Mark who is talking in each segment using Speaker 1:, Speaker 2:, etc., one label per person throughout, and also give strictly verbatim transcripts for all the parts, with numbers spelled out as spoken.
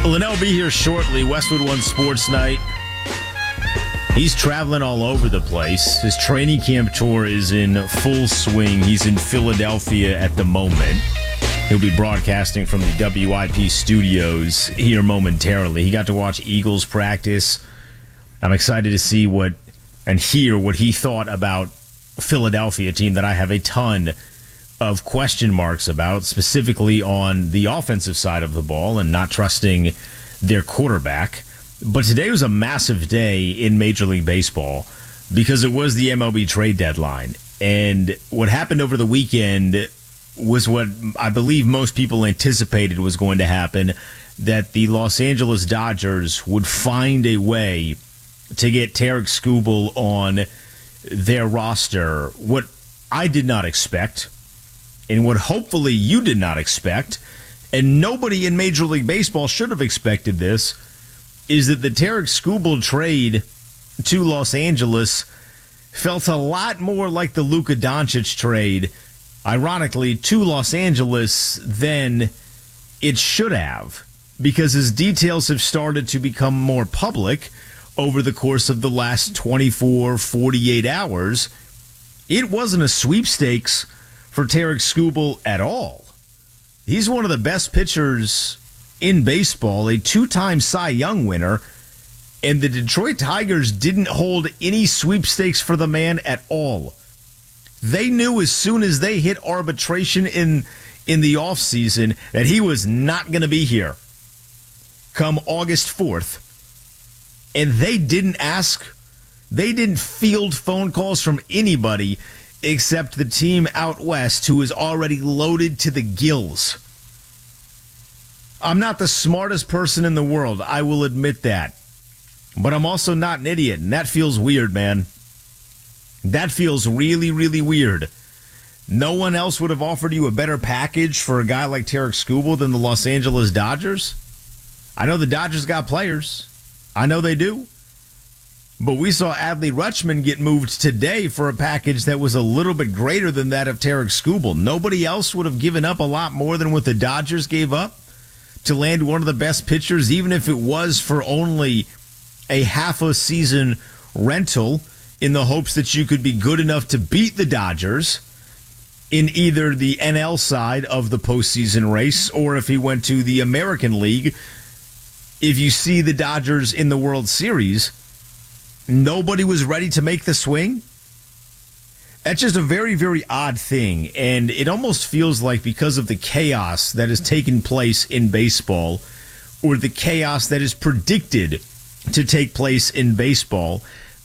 Speaker 1: Linnell will be here shortly. Westwood One Sports Night. He's traveling all over the place. His training camp tour is in full swing. He's in Philadelphia at the moment. He'll be broadcasting from the W I P studios here momentarily. He got to watch Eagles practice. I'm excited to see what and hear what he thought about Philadelphia, a team that I have a ton of question marks about, specifically on the offensive side of the ball and not trusting their quarterback. But today was a massive day in Major League Baseball because it was the M L B trade deadline. And what happened over the weekend was what I believe most people anticipated was going to happen, that the Los Angeles Dodgers would find a way to get Tarik Skubal on their roster. What I did not expect, and what hopefully you did not expect, and nobody in Major League Baseball should have expected this, is that the Tarik Skubal trade to Los Angeles felt a lot more like the Luka Doncic trade, ironically, to Los Angeles than it should have, because his details have started to become more public over the course of the last twenty-four, forty-eight hours. It wasn't a sweepstakes for Tarik Skubal at all. He's one of the best pitchers in baseball, a two-time Cy Young winner, and the Detroit Tigers didn't hold any sweepstakes for the man at all. They knew as soon as they hit arbitration in in the offseason that he was not going to be here come August fourth. And they didn't ask, they didn't field phone calls from anybody except the team out west who is already loaded to the gills. I'm not the smartest person in the world, I will admit that. But I'm also not an idiot, and that feels weird, man. That feels really, really weird. No one else would have offered you a better package for a guy like Tarik Skubal than the Los Angeles Dodgers. I know the Dodgers got players. I know they do. But we saw Adley Rutschman get moved today for a package that was a little bit greater than that of Tarik Skubal. Nobody else would have given up a lot more than what the Dodgers gave up to land one of the best pitchers, even if it was for only a half a season rental, in the hopes that you could be good enough to beat the Dodgers in either the N L side of the postseason race, or if he went to the American League. If you see the Dodgers in the World Series, nobody was ready to make the swing. That's just a very, very odd thing. And it almost feels like, because of the chaos that has taken place in baseball, or the chaos that is predicted to take place in baseball,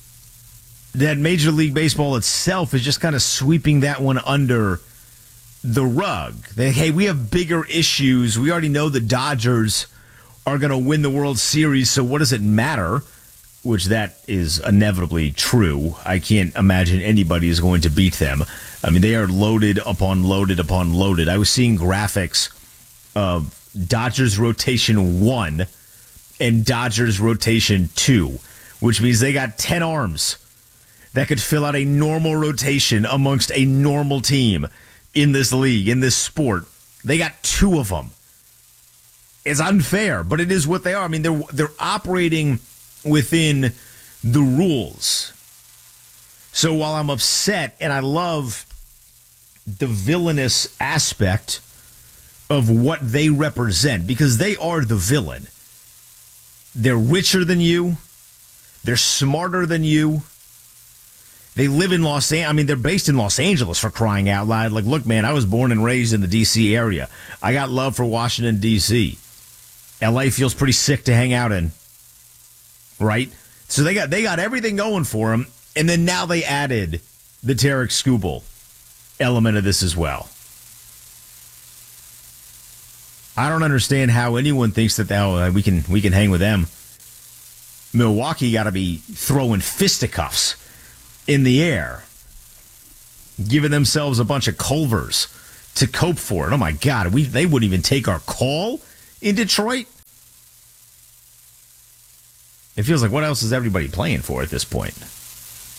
Speaker 1: that Major League Baseball itself is just kind of sweeping that one under the rug. That, hey, we have bigger issues. We already know the Dodgers are going to win the World Series, so what does it matter? Which that is inevitably true. I can't imagine anybody is going to beat them. I mean, they are loaded upon loaded upon loaded. I was seeing graphics of Dodgers rotation one and Dodgers rotation two, which means they got ten arms that could fill out a normal rotation amongst a normal team in this league, in this sport. They got two of them. It's unfair, but it is what they are. I mean, they're they're operating within the rules. So while I'm upset and I love the villainous aspect of what they represent, because they are the villain. They're richer than you. They're smarter than you. They live in Los Angeles. I mean, they're based in Los Angeles, for crying out loud. Like, look, man, I was born and raised in the D C area. I got love for Washington, D C L A feels pretty sick to hang out in, right? So they got they got everything going for them, and then now they added the Tarik Skubal element of this as well. I don't understand how anyone thinks that oh, we can we can hang with them. Milwaukee got to be throwing fisticuffs in the air, giving themselves a bunch of Culvers to cope for it. Oh my God, we they wouldn't even take our call in Detroit. It feels like, what else is everybody playing for at this point?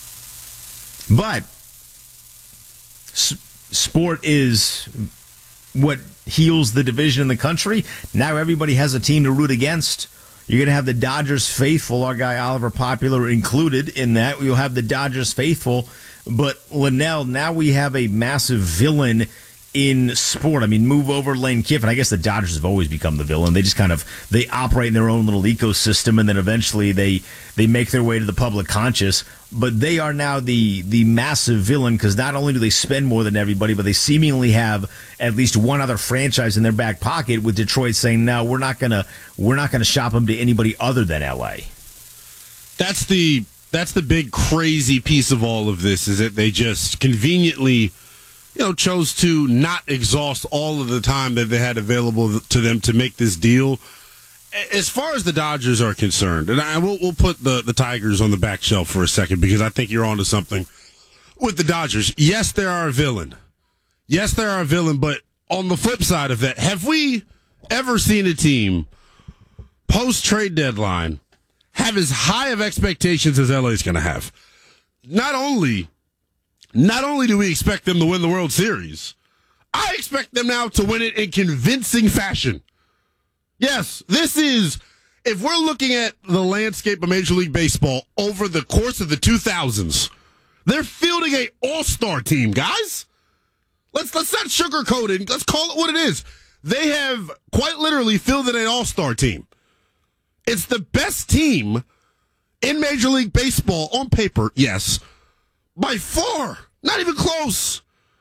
Speaker 1: But s- sport is what heals the division in the country. Now everybody has a team to root against. You're going to have the Dodgers faithful, our guy Oliver Popular included in that. You'll have the Dodgers faithful. But, Linnell, now we have a massive villain in sport. I mean, move over Lane Kiffin. I guess the Dodgers have always become the villain. They just kind of, they operate in their own little ecosystem, and then eventually they they make their way to the public conscious. But they are now the the massive villain, because not only do they spend more than everybody, but they seemingly have at least one other franchise in their back pocket, with Detroit saying, no, we're not gonna we're not gonna shop them to anybody other than L A.
Speaker 2: That's the that's the big crazy piece of all of this, is that they just conveniently, you know, chose to not exhaust all of the time that they had available to them to make this deal. As far as the Dodgers are concerned, and I will we'll put the, the Tigers on the back shelf for a second, because I think you're onto something with the Dodgers. Yes, they are a villain. Yes, they are a villain, but on the flip side of that, have we ever seen a team post-trade deadline have as high of expectations as L A is going to have? Not only Not only do we expect them to win the World Series, I expect them now to win it in convincing fashion. Yes, this is, if we're looking at the landscape of Major League Baseball over the course of the two thousands, they're fielding an all-star team, guys. Let's let's not sugarcoat it. Let's call it what it is. They have quite literally fielded an all-star team. It's the best team in Major League Baseball on paper, yes, by far. Not even close.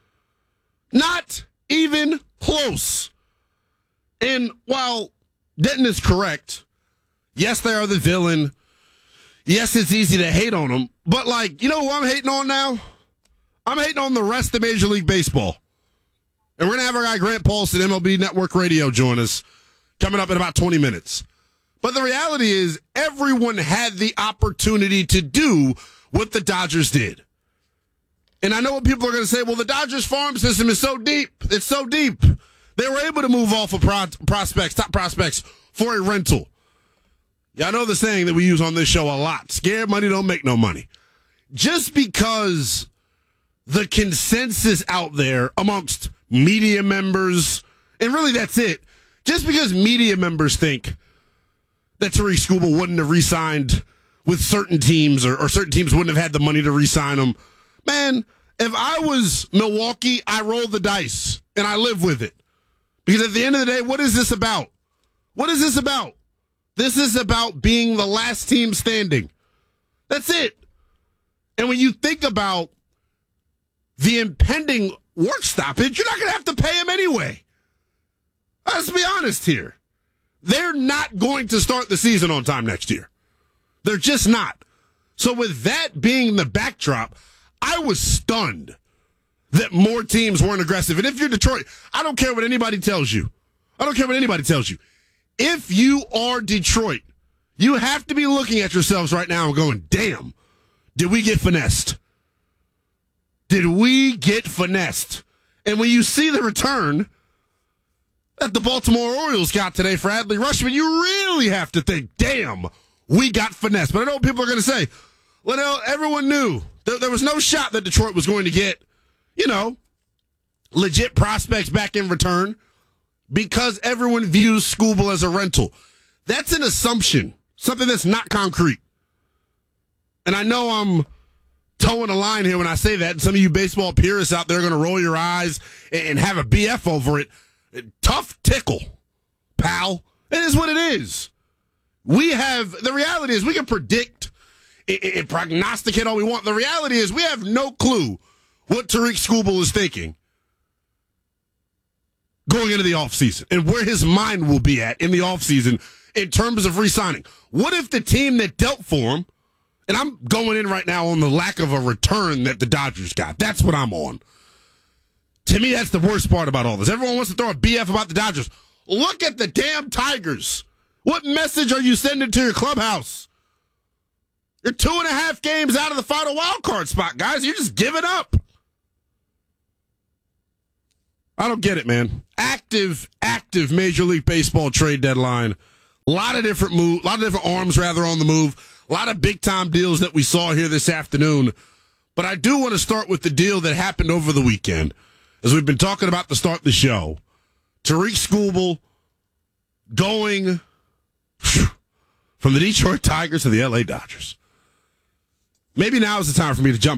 Speaker 2: Not even close. And while Denton is correct, yes, they are the villain. Yes, it's easy to hate on them. But, like, you know who I'm hating on now? I'm hating on the rest of Major League Baseball. And we're going to have our guy Grant Paulson, M L B Network Radio, join us coming up in about twenty minutes. But the reality is, everyone had the opportunity to do what the Dodgers did. And I know what people are going to say, well, the Dodgers farm system is so deep. It's so deep. They were able to move off of pro- prospects, top prospects, for a rental. Y'all know the saying that we use on this show a lot. Scared money don't make no money. Just because the consensus out there amongst media members, and really that's it, just because media members think that Tariq Skubal wouldn't have re-signed with certain teams, or, or certain teams wouldn't have had the money to re-sign him, man, if I was Milwaukee, I roll the dice, and I live with it. Because at the end of the day, what is this about? What is this about? This is about being the last team standing. That's it. And when you think about the impending work stoppage, you're not going to have to pay him anyway. Let's be honest here. They're not going to start the season on time next year. They're just not. So with that being the backdrop, I was stunned that more teams weren't aggressive. And if you're Detroit, I don't care what anybody tells you. I don't care what anybody tells you. If you are Detroit, you have to be looking at yourselves right now and going, damn, did we get finessed? Did we get finessed? And when you see the return that the Baltimore Orioles got today for Adley Rutschman, you really have to think, damn, we got finessed. But I know what people are going to say. Well, everyone knew there, there was no shot that Detroit was going to get, you know, legit prospects back in return because everyone views Skubal as a rental. That's an assumption, something that's not concrete. And I know I'm towing a line here when I say that, and some of you baseball purists out there are going to roll your eyes and have a B F over it. Tough tickle, pal. It is what it is. We have, the reality is we can predict and prognosticate all we want. The reality is we have no clue what Tariq Skubal is thinking going into the offseason and where his mind will be at in the offseason in terms of re-signing. What if the team that dealt for him, and I'm going in right now on the lack of a return that the Dodgers got. That's what I'm on. To me, that's the worst part about all this. Everyone wants to throw a B F about the Dodgers. Look at the damn Tigers. What message are you sending to your clubhouse? You're two and a half games out of the final wild card spot, guys. You're just giving up. I don't get it, man. Active, active Major League Baseball trade deadline. A lot of different move, a lot of different arms rather on the move. A lot of big time deals that we saw here this afternoon. But I do want to start with the deal that happened over the weekend. As we've been talking about to start the show, Tariq Skubal going from the Detroit Tigers to the L A Dodgers. Maybe now is the time for me to jump